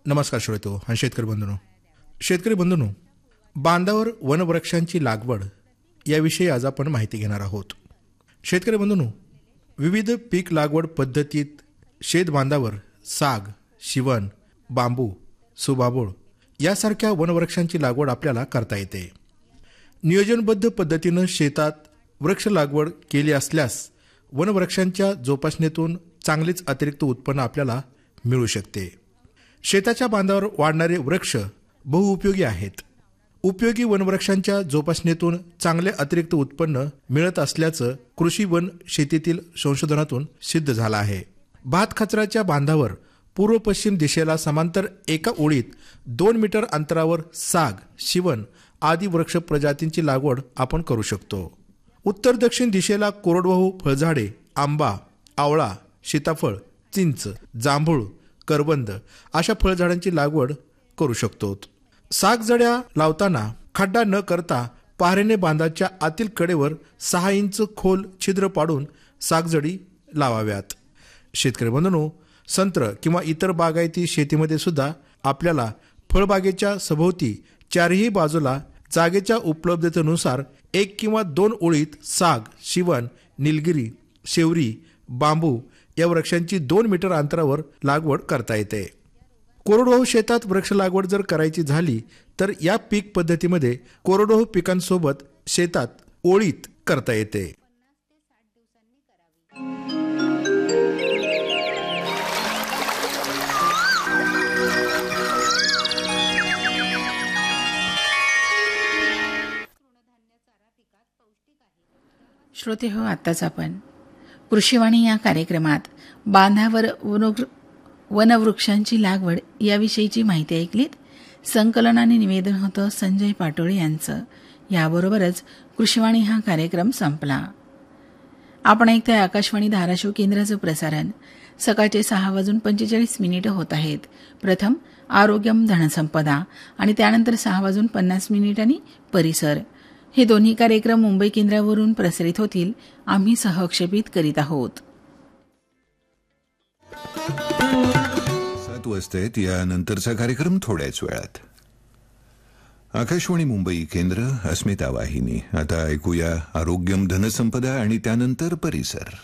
नमस्कार श्रोतो आणि शेतकरी बंधूंनो, बांधावर वनवृक्षांची लागवड याविषयी आज आपण माहिती घेणार आहोत. शेतकरी बंधूंनो, विविध पीक लागवड पद्धतीत शेत बांधावर साग, शिवण, बांबू, सुबाबूळ यासारख्या वनवृक्षांची लागवड आपल्याला करता येते. नियोजनबद्ध पद्धतीनं शेतात वृक्ष लागवड केली असल्यास वनवृक्षांच्या जोपासनेतून चांगलेच अतिरिक्त उत्पन्न आपल्याला मिळू शकते. शेताच्या बांधावर वाढणारे वृक्ष बहुउपयोगी आहेत. उपयोगी वनवृक्षांच्या जोपासनेतून चांगले अतिरिक्त उत्पन्न मिळत असल्याचं कृषी वन शेतीतील संशोधनातून सिद्ध झालं आहे. भातखचराच्या बांधावर पूर्व पश्चिम दिशेला समांतर एका ओळीत 2 मीटर अंतरावर साग, शिवण आदी वृक्ष प्रजातींची लागवड आपण करू शकतो. उत्तर दक्षिण दिशेला कोरडवाहू फळझाडे, आंबा, आवळा, सीताफळ, चिंच, जांभूळ, करवंद अशा फळझाडांची लागवड करू शकतो. सागजड्या लावताना खड्डा न करता पाहरेने बांधाच्या आतील कडेवर 6 इंच खोल छिद्र पाडून सागजडी लावाव्यात. शेतकरी बंधूंनो, संत्र किंवा इतर बागायती शेतीमध्ये सुद्धा आपल्याला फळबागेच्या सभोवती चारही बाजूला जागेच्या उपलब्धतेनुसार 1 किंवा 2 ओळीत साग, शिवण, निलगिरी, शेवरी, बांबू या वृक्षांची 2 मीटर अंतरावर लागवड करता येते. कोरडवाहू शेतात वृक्ष लागवड जर करायची झाली तर या पीक पद्धतीमध्ये कोरडवाहू पिकांसोबत शेतात ओळीत करता येते. श्रोते हो, आत्ताच आपण कृषीवाणी या कार्यक्रमात बांधावर वनवृक्षांची लागवड याविषयीची माहिती ऐकलीत. संकलन आणि निवेदन होतं संजय पाटोळे यांचं. याबरोबरच कृषीवाणी हा कार्यक्रम संपला. आपण ऐकताय आकाशवाणी धाराशिव केंद्राचं प्रसारण. सकाळचे 6:45 होत आहेत. प्रथम आरोग्यम धनसंपदा आणि त्यानंतर 6:50 परिसर हे दोन्ही कार्यक्रम मुंबई केंद्रावरून प्रसारित होतील. आम्ही सहक्षेपित करीत आहोत. 7 वाजतायत. यानंतरचा कार्यक्रम थोड्याच वेळात. आकाशवाणी मुंबई केंद्र, अस्मिता वाहिनी. आता ऐकूया आरोग्यम धनसंपदा आणि त्यानंतर परिसर.